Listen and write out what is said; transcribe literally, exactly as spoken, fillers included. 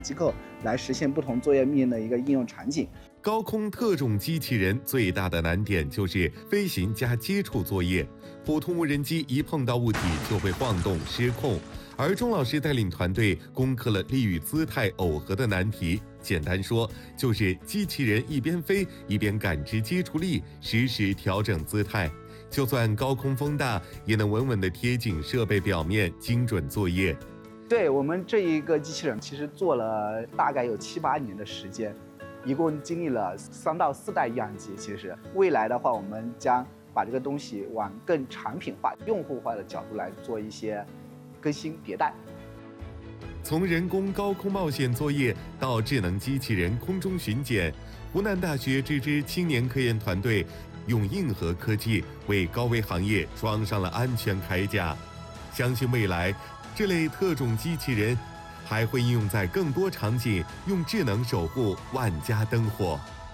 机构来实现不同作业面的一个应用场景。 高空特种机器人最大的难点就是飞行加接触作业，普通无人机一碰到物体就会晃动失控，而钟老师带领团队攻克了力与姿态耦合的难题。简单说，就是机器人一边飞一边感知接触力，实时调整姿态，就算高空风大，也能稳稳地贴紧设备表面，精准作业。 对，我们这一个机器人其实做了大概有七八年的时间，一共经历了三到四代样机。其实未来的话，我们将把这个东西往更产品化、用户化的角度来做一些更新迭代。 从人工高空冒险作业到智能机器人空中巡检，湖南大学这支青年科研团队用硬核科技为高危行业装上了安全铠甲。相信未来这类特种机器人还会应用在更多场景，用智能守护万家灯火。